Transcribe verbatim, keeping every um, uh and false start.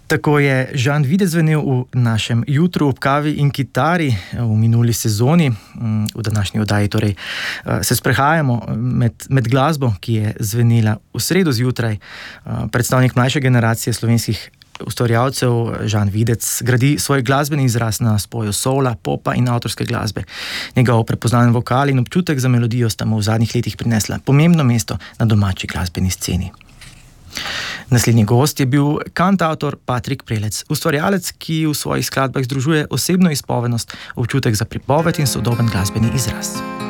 Tako je Žan Videc zvenel v našem jutru ob kavi in kitari v minuli sezoni. V današnji oddaji torej se sprehajamo med, med glasbo, ki je zvenela v sredo zjutraj. Predstavnik mlajše generacije slovenskih ustvarjalcev Žan Videc gradi svoj glasbeni izraz na spoju soula, popa in avtorske glasbe. Njegov prepoznaven vokal in občutek za melodijo sta mu v zadnjih letih prinesla pomembno mesto na domači glasbeni sceni. Naslednji gost je bil kantavtor Patrik Prelec, ustvarjalec, ki v svojih skladbah združuje osebno izpovednost, občutek za pripoved in sodoben glasbeni izraz.